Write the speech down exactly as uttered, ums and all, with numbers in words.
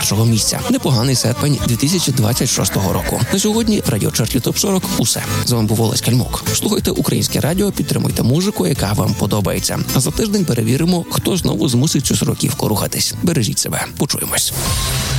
першого місця. Непоганий серпень дві тисячі двадцять шостого року. На сьогодні в радіочарті топ сорок усе. З вами був Олесь Кальмук. Слухайте українське радіо, підтримуйте музику, яка вам подобається. А за тиждень перевіримо, хто знову змусить цю сороківку рухатись. Бережіть себе. Почуємось.